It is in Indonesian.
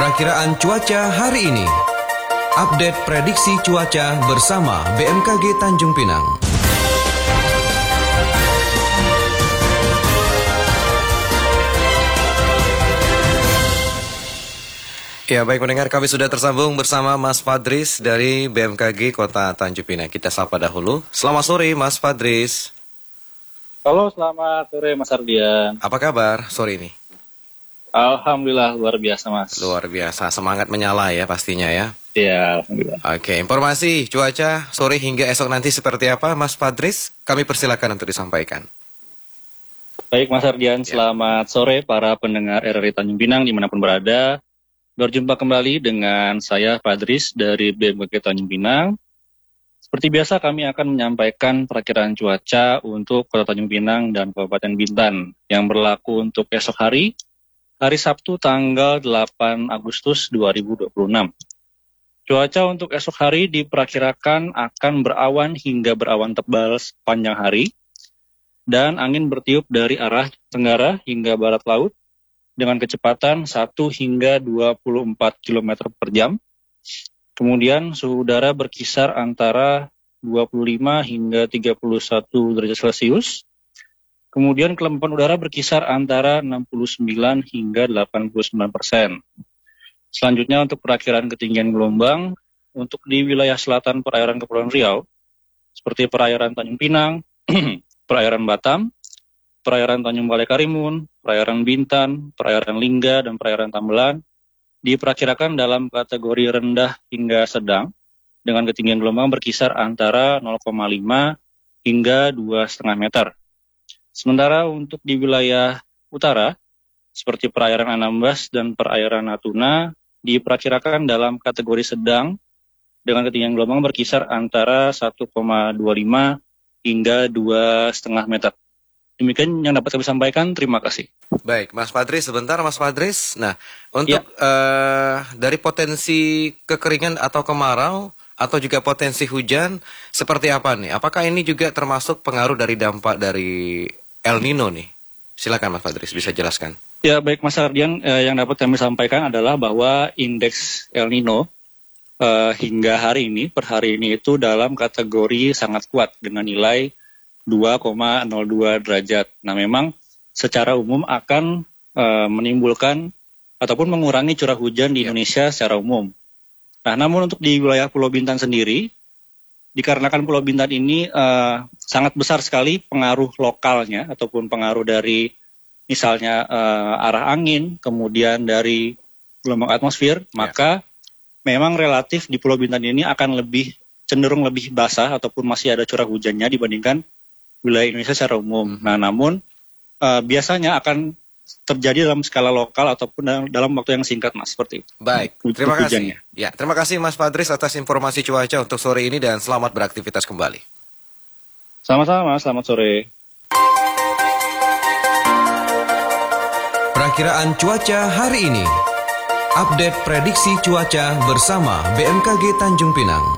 Perakiraan cuaca hari ini. Update prediksi cuaca bersama BMKG Tanjung Pinang. Ya, baik pendengar, kami sudah tersambung bersama Mas Fadris dari BMKG Kota Tanjung Pinang. Kita sapa dahulu. Selamat sore Mas Fadris. Halo, selamat sore Mas Ardian. Apa kabar sore ini? Alhamdulillah, luar biasa Mas. Luar biasa, semangat menyala ya pastinya ya. Iya, Alhamdulillah. Oke, informasi cuaca sore hingga esok nanti seperti apa Mas Fadris? Kami persilakan untuk disampaikan. Baik Mas Ardian, selamat sore para pendengar RRI Tanjung Pinang dimanapun berada. Berjumpa kembali dengan saya Fadris dari BMKG Tanjung Pinang. Seperti biasa kami akan menyampaikan perakiraan cuaca untuk Kota Tanjung Pinang dan Kabupaten Bintan yang berlaku untuk esok hari Sabtu tanggal 8 Agustus 2026. Cuaca untuk esok hari diperkirakan akan berawan hingga berawan tebal sepanjang hari dan angin bertiup dari arah tenggara hingga barat laut dengan kecepatan 1 hingga 24 km per jam. Kemudian suhu udara berkisar antara 25 hingga 31 derajat Celcius. Kemudian kelembapan udara berkisar antara 69 hingga 89%. Selanjutnya untuk perakiraan ketinggian gelombang, untuk di wilayah selatan perairan Kepulauan Riau, seperti perairan Tanjung Pinang, perairan Batam, perairan Tanjung Balai Karimun, perairan Bintan, perairan Lingga, dan perairan Tambelan, diperkirakan dalam kategori rendah hingga sedang, dengan ketinggian gelombang berkisar antara 0,5 hingga 2,5 meter. Sementara untuk di wilayah utara, seperti perairan Anambas dan perairan Natuna, diperkirakan dalam kategori sedang dengan ketinggian gelombang berkisar antara 1,25 hingga 2,5 meter. Demikian yang dapat kami sampaikan, terima kasih. Baik, Mas Fadris, sebentar Mas Fadris. Nah, untuk dari potensi kekeringan atau kemarau, atau juga potensi hujan, seperti apa nih? Apakah ini juga termasuk pengaruh dari dampak dari El Nino nih? Silakan Mas Fadris, bisa jelaskan. Ya, baik Mas Ardian, yang dapat kami sampaikan adalah bahwa indeks El Nino hingga hari ini, per hari ini itu dalam kategori sangat kuat dengan nilai 2,02 derajat. Nah, memang secara umum akan menimbulkan ataupun mengurangi curah hujan di Indonesia secara umum. Nah, namun untuk di wilayah Pulau Bintan sendiri, dikarenakan Pulau Bintan ini sangat besar sekali pengaruh lokalnya ataupun pengaruh dari misalnya arah angin, kemudian dari gelombang atmosfer, maka memang relatif di Pulau Bintan ini akan cenderung lebih basah ataupun masih ada curah hujannya dibandingkan wilayah Indonesia secara umum. Nah, namun biasanya akan terjadi dalam skala lokal ataupun dalam waktu yang singkat, Mas, seperti itu. Baik, terima kasih. Ya, terima kasih Mas Fadris atas informasi cuaca untuk sore ini dan selamat beraktivitas kembali. Sama-sama, selamat sore. Perakiraan cuaca hari ini. Update prediksi cuaca bersama BMKG Tanjung Pinang.